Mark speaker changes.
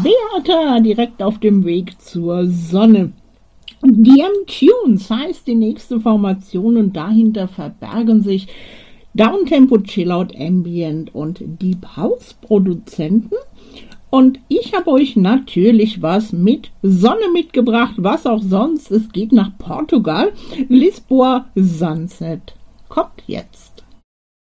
Speaker 1: Beata direkt auf dem Weg zur Sonne. DM Tunes heißt die nächste Formation und dahinter verbergen sich Downtempo, Chillout, Ambient und Deep House Produzenten. Und ich habe euch natürlich was mit Sonne mitgebracht, was auch sonst. Es geht nach Portugal. Lisboa Sunset kommt jetzt.